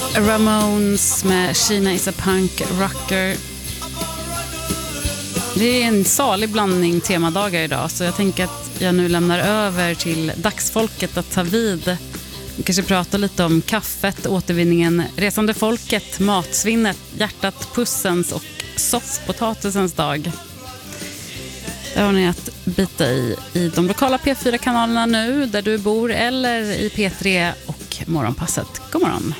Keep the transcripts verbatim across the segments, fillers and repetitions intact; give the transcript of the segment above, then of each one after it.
Ramones med Kina is a punk rocker. Det är en salig blandning temadagar idag, så jag tänker att jag nu lämnar över till dagsfolket att ta vid. Vi kanske prata lite om kaffet, återvinningen, resande folket, matsvinnet, hjärtat, pussens och soffpotatisens dag. Där har ni att bita i i de lokala P fyra-kanalerna nu där du bor, eller i P tre och Morgonpasset. God morgon.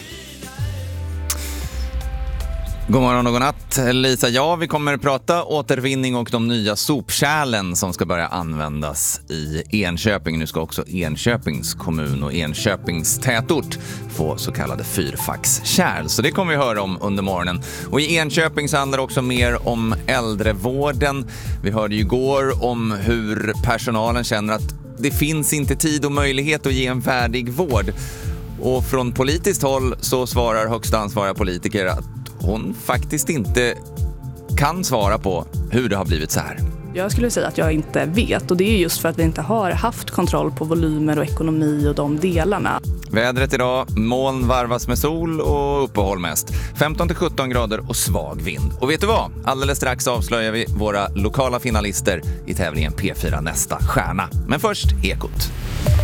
God morgon och god natt, Lisa. Ja, vi kommer att prata återvinning och de nya sopkärlen som ska börja användas i Enköping. Nu ska också Enköpings kommun och Enköpings tätort få så kallade fyrfackskärl. Så det kommer vi höra om under morgonen. Och i Enköping så handlar det också mer om äldrevården. Vi hörde ju igår om hur personalen känner att det finns inte tid och möjlighet att ge en värdig vård. Och från politiskt håll så svarar högsta ansvariga politiker att hon faktiskt inte kan svara på hur det har blivit så här. Jag skulle säga att jag inte vet, och det är just för att vi inte har haft kontroll på volymer och ekonomi och de delarna. Vädret idag, moln varvas med sol och uppehåll mest. femton till sjutton grader och svag vind. Och vet du vad? Alldeles strax avslöjar vi våra lokala finalister i tävlingen P fyra nästa stjärna. Men först Ekot.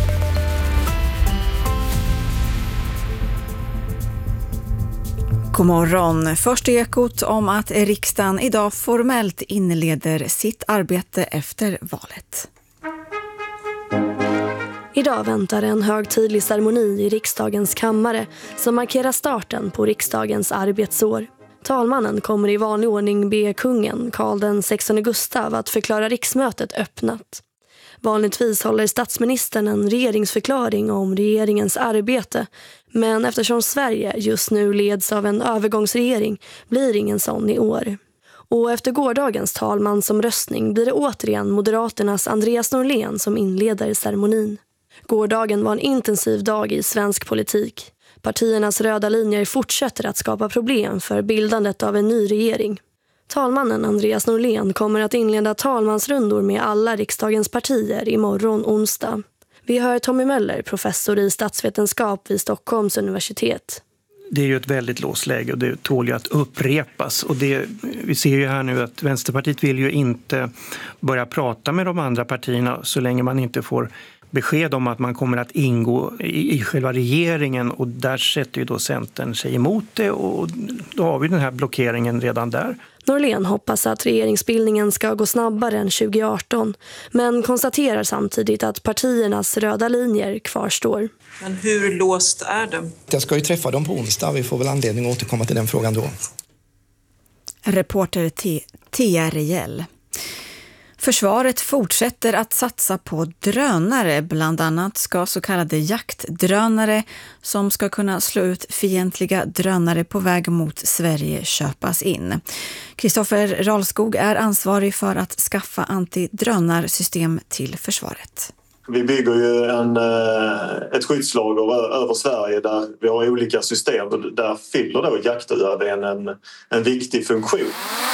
God morgon. Först Ekot om att riksdagen idag formellt inleder sitt arbete efter valet. Idag väntar en högtidlig ceremoni i riksdagens kammare som markerar starten på riksdagens arbetsår. Talmannen kommer i vanlig ordning be kungen, Karl den sextonde Gustav, att förklara riksmötet öppnat. Vanligtvis håller statsministern en regeringsförklaring om regeringens arbete, men eftersom Sverige just nu leds av en övergångsregering blir ingen sån i år. Och efter gårdagens talmansomröstning blir det återigen Moderaternas Andreas Norlén som inleder ceremonin. Gårdagen var en intensiv dag i svensk politik. Partiernas röda linjer fortsätter att skapa problem för bildandet av en ny regering. Talmannen Andreas Norlén kommer att inleda talmansrundor med alla riksdagens partier imorgon onsdag. Vi hör Tommy Möller, professor i statsvetenskap vid Stockholms universitet. Det är ju ett väldigt låst läge och det tål ju att upprepas. Och det, vi ser ju här nu att Vänsterpartiet vill ju inte börja prata med de andra partierna så länge man inte får besked om att man kommer att ingå i, i själva regeringen, och där sätter ju då Centern sig emot det, och då har vi den här blockeringen redan där. Norlén hoppas att regeringsbildningen ska gå snabbare än tjugo arton, men konstaterar samtidigt att partiernas röda linjer kvarstår. Men hur låst är det? Jag ska ju träffa dem på onsdag, vi får väl anledning att återkomma till den frågan då. Reporter T R J L. Försvaret fortsätter att satsa på drönare. Bland annat ska så kallade jaktdrönare som ska kunna slå ut fientliga drönare på väg mot Sverige köpas in. Kristoffer Ralskog är ansvarig för att skaffa antidrönarsystem till försvaret. Vi bygger ju en, ett skyddslager över Sverige där vi har olika system. Där fyller då jakt-U A V en, en viktig funktion.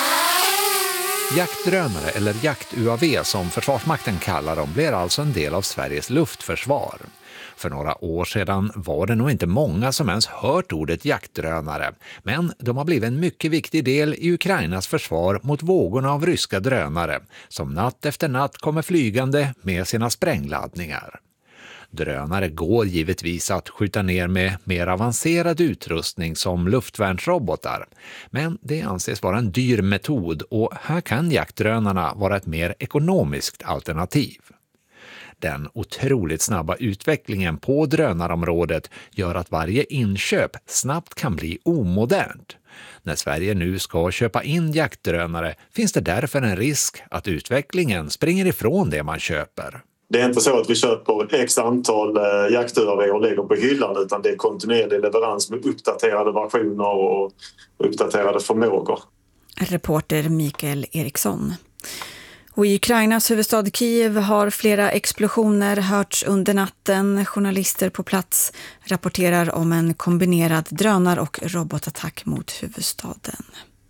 Jaktdrönare, eller jakt-U A V som Försvarsmakten kallar dem, blir alltså en del av Sveriges luftförsvar. För några år sedan var det nog inte många som ens hört ordet jaktdrönare, men de har blivit en mycket viktig del i Ukrainas försvar mot vågorna av ryska drönare som natt efter natt kommer flygande med sina sprängladdningar. Drönare går givetvis att skjuta ner med mer avancerad utrustning som luftvärnsrobotar, men det anses vara en dyr metod, och här kan jaktdrönarna vara ett mer ekonomiskt alternativ. Den otroligt snabba utvecklingen på drönarområdet gör att varje inköp snabbt kan bli omodernt. När Sverige nu ska köpa in jaktdrönare finns det därför en risk att utvecklingen springer ifrån det man köper. Det är inte så att vi köper x antal jakt-U A V och lägger på hyllan, utan det är kontinuerlig leverans med uppdaterade versioner och uppdaterade förmågor. Reporter Mikael Eriksson. Och i Ukrainas huvudstad Kiev har flera explosioner hörts under natten. Journalister på plats rapporterar om en kombinerad drönar- och robotattack mot huvudstaden.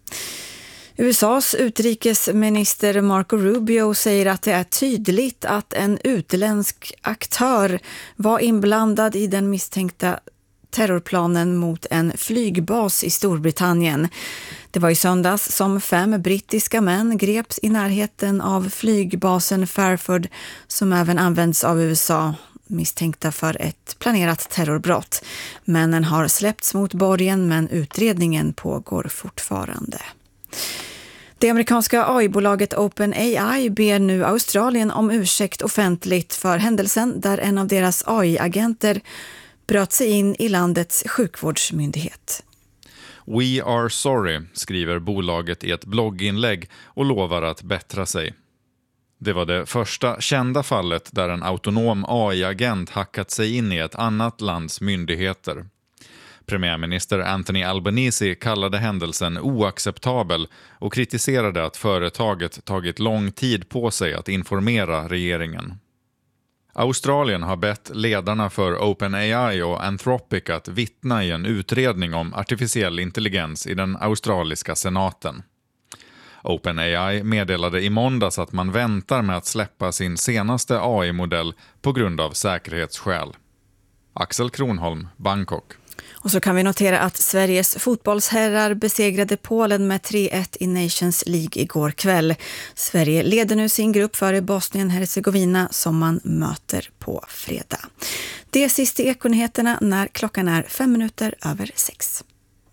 U S A:s utrikesminister Marco Rubio säger att det är tydligt att en utländsk aktör var inblandad i den misstänkta terrorplanen mot en flygbas i Storbritannien. Det var i söndags som fem brittiska män greps i närheten av flygbasen Fairford som även används av U S A, misstänkta för ett planerat terrorbrott. Männen har släppts mot borgen men utredningen pågår fortfarande. Det amerikanska A I-bolaget OpenAI ber nu Australien om ursäkt offentligt för händelsen där en av deras A I-agenter bröt sig in i landets sjukvårdsmyndighet. We are sorry, skriver bolaget i ett blogginlägg och lovar att bättra sig. Det var det första kända fallet där en autonom A I-agent hackat sig in i ett annat lands myndigheter. Premiärminister Anthony Albanese kallade händelsen oacceptabel och kritiserade att företaget tagit lång tid på sig att informera regeringen. Australien har bett ledarna för OpenAI och Anthropic att vittna i en utredning om artificiell intelligens i den australiska senaten. OpenAI meddelade i måndags att man väntar med att släppa sin senaste A I-modell på grund av säkerhetsskäl. Axel Kronholm, Bangkok. Och så kan vi notera att Sveriges fotbollsherrar besegrade Polen med tre ett i Nations League igår kväll. Sverige leder nu sin grupp före Bosnien-Herzegovina som man möter på fredag. Det är sista Ekonyheterna när klockan är fem minuter över sex.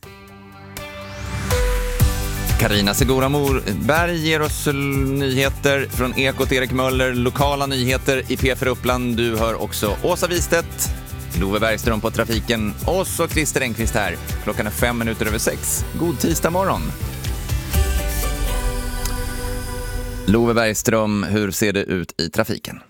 Carina Segura Morberg ger oss nyheter från Ekot, Erik Möller, lokala nyheter i P fyra Uppland. Du hör också Åsa Wistedt, Love Bergström på trafiken och så Christer Engqvist här. Klockan är fem minuter över sex. God tisdag morgon. Love Bergström, hur ser det ut i trafiken?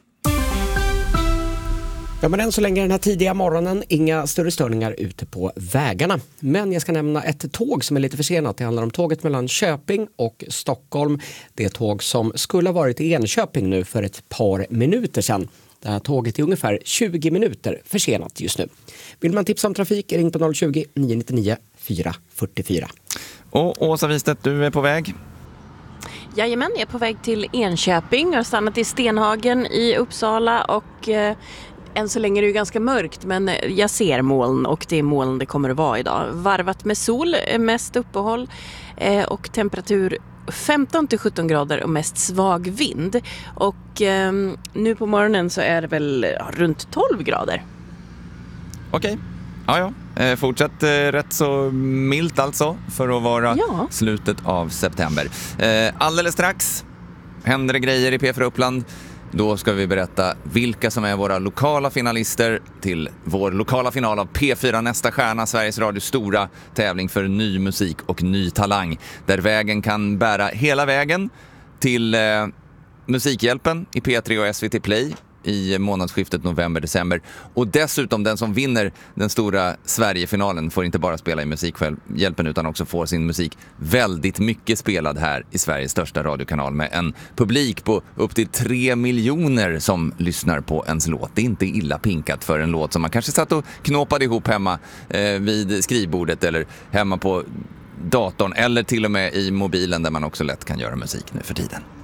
Ja, men än så länge den här tidiga morgonen inga större störningar ute på vägarna. Men jag ska nämna ett tåg som är lite försenat. Det handlar om tåget mellan Köping och Stockholm. Det är ett tåg som skulle ha varit i Enköping nu för ett par minuter sedan. Det här tåget är ungefär tjugo minuter försenat just nu. Vill man tipsa om trafik, ring på noll tjugo, nio nio nio, fyra fyra fyra. Och Åsa Wistedt, du är på väg? Jajamän, jag är på väg till Enköping. Jag har stannat i Stenhagen i Uppsala och eh, än så länge är det ju ganska mörkt, men jag ser moln och det är moln det kommer att vara idag. Varvat med sol, mest uppehåll eh, och temperatur femton till sjutton grader och mest svag vind. Och eh, nu på morgonen så är det väl runt tolv grader. Okej, ja ja. Eh, fortsätt eh, rätt så milt alltså för att vara ja. slutet av september. Eh, alldeles strax händer det grejer i P fyra Uppland. Då ska vi berätta vilka som är våra lokala finalister till vår lokala final av P fyra Nästa stjärna, Sveriges Radios stora tävling för ny musik och ny talang. Där vägen kan bära hela vägen till eh, Musikhjälpen i P tre och S V T Play i månadsskiftet november-december. Och dessutom den som vinner den stora Sverigefinalen får inte bara spela i Musikhjälpen utan också får sin musik väldigt mycket spelad här i Sveriges största radiokanal med en publik på upp till tre miljoner som lyssnar på ens låt. Det är inte illa pinkat för en låt som man kanske satt och knåpade ihop hemma eh, vid skrivbordet eller hemma på datorn eller till och med i mobilen där man också lätt kan göra musik nu för tiden.